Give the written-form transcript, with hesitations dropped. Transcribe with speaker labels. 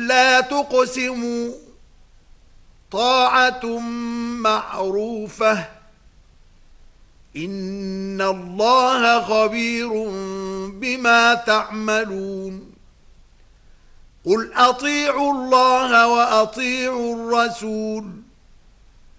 Speaker 1: لا تقسموا طاعة معروفة إن الله خبير بما تعملون قل أطيعوا الله وأطيعوا الرسول